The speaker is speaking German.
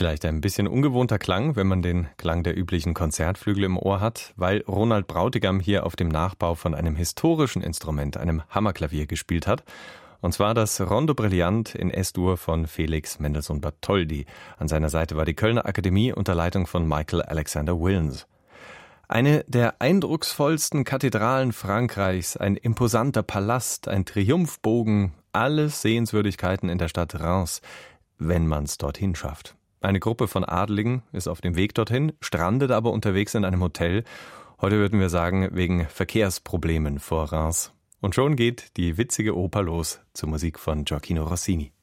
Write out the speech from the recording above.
Vielleicht ein bisschen ungewohnter Klang, wenn man den Klang der üblichen Konzertflügel im Ohr hat, weil Ronald Brautigam hier auf dem Nachbau von einem historischen Instrument, einem Hammerklavier, gespielt hat. Und zwar das Rondo Brillant in S-Dur von Felix Mendelssohn Bartholdy. An seiner Seite war die Kölner Akademie unter Leitung von Michael Alexander Williams. Eine der eindrucksvollsten Kathedralen Frankreichs, ein imposanter Palast, ein Triumphbogen, alles Sehenswürdigkeiten in der Stadt Reims, wenn man es dorthin schafft. Eine Gruppe von Adeligen ist auf dem Weg dorthin, strandet aber unterwegs in einem Hotel. Heute würden wir sagen, wegen Verkehrsproblemen vor Reims. Und schon geht die witzige Oper los zur Musik von Gioacchino Rossini.